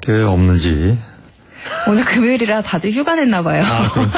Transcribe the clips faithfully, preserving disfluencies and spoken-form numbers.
학교에 없는지. 오늘 금요일이라 다들 휴가 냈나 봐요. 아, 그럼,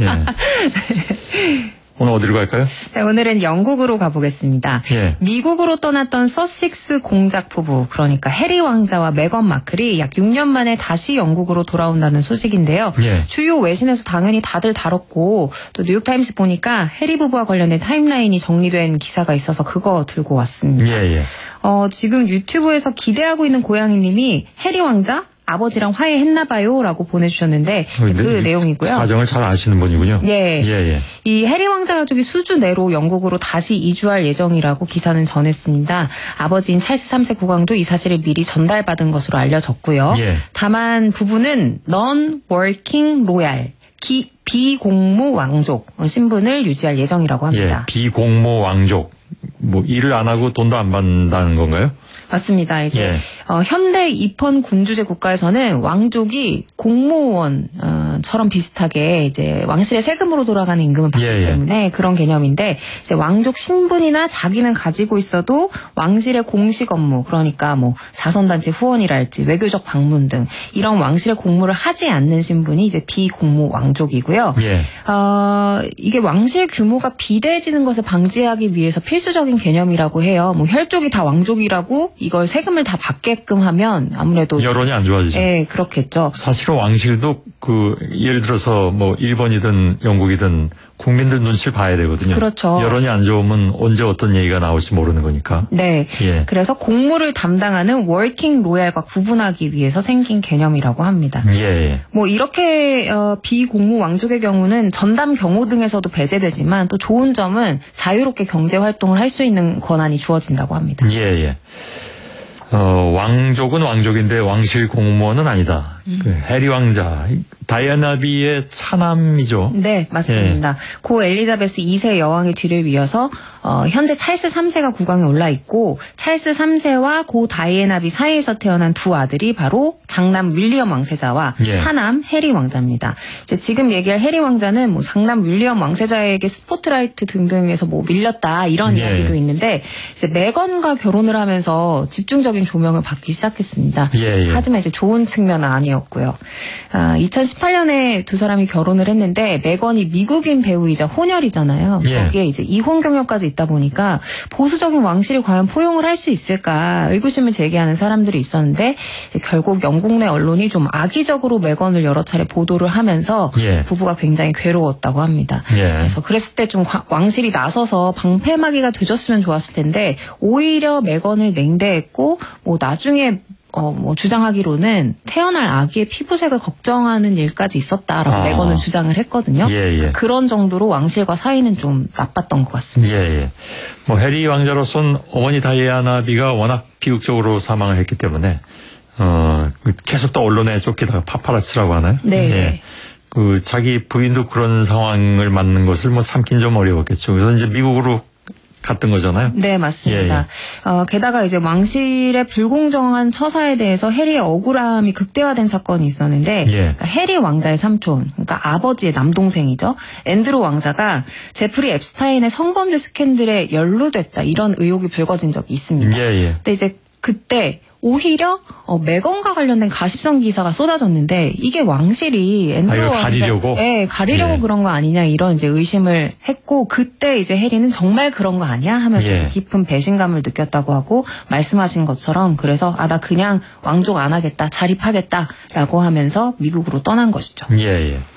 예. 오늘 어디로 갈까요? 네, 오늘은 영국으로 가보겠습니다. 예. 미국으로 떠났던 서식스 공작 부부, 그러니까 해리 왕자와 메건 마클이 약 육 년 만에 다시 영국으로 돌아온다는 소식인데요. 예. 주요 외신에서 당연히 다들 다뤘고, 또 뉴욕타임스 보니까 해리 부부와 관련된 타임라인이 정리된 기사가 있어서 그거 들고 왔습니다. 예, 예. 어, 지금 유튜브에서 기대하고 있는 고양이님이 해리 왕자? 아버지랑 화해했나봐요 라고 보내주셨는데 그 내용이고요. 사정을 잘 아시는 분이군요. 예. 예, 예. 이 해리 왕자 가족이 수주 내로 영국으로 다시 이주할 예정이라고 기사는 전했습니다. 아버지인 찰스 삼 세 국왕도 이 사실을 미리 전달받은 것으로 알려졌고요. 예. 다만 부부는 non-working royal, 기, 비공무 왕족 신분을 유지할 예정이라고 합니다. 예, 비공모 왕족. 뭐 일을 안 하고 돈도 안 받는다는 건가요? 맞습니다. 이제 예. 어, 현대 입헌 군주제 국가에서는 왕족이 공무원처럼 비슷하게 이제 왕실의 세금으로 돌아가는 임금을 받기 예, 예. 때문에 그런 개념인데 이제 왕족 신분이나 자기는 가지고 있어도 왕실의 공식 업무, 그러니까 뭐 자선단체 후원이랄지 외교적 방문 등 이런 왕실의 공무를 하지 않는 신분이 이제 비공무 왕족이고요. 예. 어, 이게 왕실 규모가 비대해지는 것을 방지하기 위해서 필수적인 개념이라고 해요. 뭐 혈족이 다 왕족이라고 이걸 세금을 다 받게끔 하면 아무래도 여론이 안 좋아지죠. 예, 그렇겠죠. 사실은 왕실도 그 예를 들어서 뭐 일본이든 영국이든 국민들 눈치를 봐야 되거든요. 그렇죠. 여론이 안 좋으면 언제 어떤 얘기가 나올지 모르는 거니까. 네. 예. 그래서 공무를 담당하는 워킹 로얄과 구분하기 위해서 생긴 개념이라고 합니다. 예, 예. 뭐 이렇게 어, 비공무 왕족의 경우는 전담 경호 등에서도 배제되지만 또 좋은 점은 자유롭게 경제 활동을 할 수 있는 권한이 주어진다고 합니다. 예, 예. 어, 왕족은 왕족인데 왕실 공무원은 아니다. 음. 그 해리 왕자, 다이애나비의 차남이죠. 네, 맞습니다. 예. 고 엘리자베스 이 세 여왕의 뒤를 이어서 어, 현재 찰스 삼 세가 국왕에 올라 있고 찰스 삼 세와 고 다이애나비 사이에서 태어난 두 아들이 바로 장남 윌리엄 왕세자와 예. 차남 해리 왕자입니다. 이제 지금 얘기할 해리 왕자는 뭐 장남 윌리엄 왕세자에게 스포트라이트 등등에서 뭐 밀렸다 이런 예. 이야기도 있는데 이제 메건과 결혼을 하면서 집중적인 조명을 받기 시작했습니다. 예, 예. 하지만 이제 좋은 측면은 아니었고요. 아, 이천십팔 년에 두 사람이 결혼을 했는데 메건이 미국인 배우이자 혼혈이잖아요. 예. 거기에 이제 이혼 경력까지 있다 보니까 보수적인 왕실이 과연 포용을 할 수 있을까 의구심을 제기하는 사람들이 있었는데 결국 영국 내 언론이 좀 악의적으로 메건을 여러 차례 보도를 하면서 예. 부부가 굉장히 괴로웠다고 합니다. 예. 그래서 그랬을 때 좀 왕실이 나서서 방패막이가 되줬으면 좋았을 텐데 오히려 메건을 냉대했고 뭐 나중에 어, 뭐, 주장하기로는 태어날 아기의 피부색을 걱정하는 일까지 있었다라고 아. 메건은 주장을 했거든요. 예, 예. 그런 정도로 왕실과 사이는 좀 나빴던 것 같습니다. 예, 예. 뭐, 해리 왕자로선 어머니 다이애나비가 워낙 비극적으로 사망을 했기 때문에, 어, 계속 또 언론에 쫓기다가 파파라치라고 하나요? 네. 예. 그, 자기 부인도 그런 상황을 맞는 것을 뭐 참긴 좀 어려웠겠죠. 그래서 이제 미국으로 갔던 거잖아요. 네, 맞습니다. 예, 예. 어, 게다가 이제 왕실의 불공정한 처사에 대해서 해리의 억울함이 극대화된 사건이 있었는데 예. 그러니까 해리 왕자의 삼촌, 그러니까 아버지의 남동생이죠. 앤드루 왕자가 제프리 앱스타인의 성범죄 스캔들에 연루됐다 이런 의혹이 불거진 적이 있습니다. 예, 예. 근데 이제 그때 오히려 어, 메건과 관련된 가십성 기사가 쏟아졌는데 이게 왕실이 앤드루 아, 이거 왕자, 가리려고? 네, 가리려고 예. 그런 거 아니냐 이런 이제 의심을 했고 그때 이제 해리는 정말 그런 거 아니야 하면서 예. 이제 깊은 배신감을 느꼈다고 하고 말씀하신 것처럼 그래서 아 나 그냥 왕족 안 하겠다 자립하겠다라고 하면서 미국으로 떠난 것이죠. 예, 예.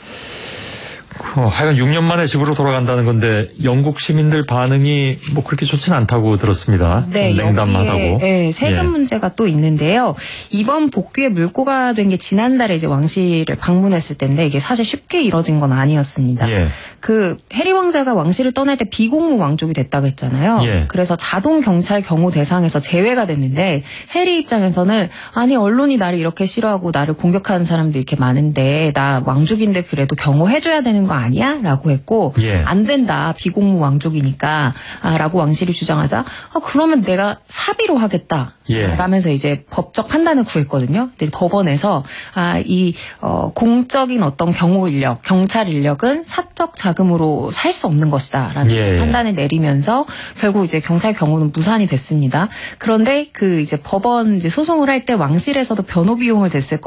어, 하여간 육 년 만에 집으로 돌아간다는 건데 영국 시민들 반응이 뭐 그렇게 좋지는 않다고 들었습니다. 네, 냉담하다고. 여기에, 네, 세금 예. 문제가 또 있는데요. 이번 복귀의 물꼬가 된 게 지난달에 이제 왕실을 방문했을 때인데 이게 사실 쉽게 이뤄진 건 아니었습니다. 예. 그 해리 왕자가 왕실을 떠날 때 비공무 왕족이 됐다고 했잖아요. 예. 그래서 자동 경찰 경호 대상에서 제외가 됐는데 해리 입장에서는 아니 언론이 나를 이렇게 싫어하고 나를 공격하는 사람도 이렇게 많은데 나 왕족인데 그래도 경호해줘야 되는 거 아니야? 라고 했고 예. 안 된다. 비공무 왕족이니까 아, 라고 왕실이 주장하자 아, 그러면 내가 사비로 하겠다. 예. 라면서 이제 법적 판단을 구했거든요. 근데 법원에서 아, 이 어, 공적인 어떤 경호 인력, 경찰 인력은 사적 자금으로 살 수 없는 것이다라는 예. 판단을 내리면서 결국 이제 경찰 경호는 무산이 됐습니다. 그런데 그 이제 법원 이제 소송을 할 때 왕실에서도 변호 비용을 댔을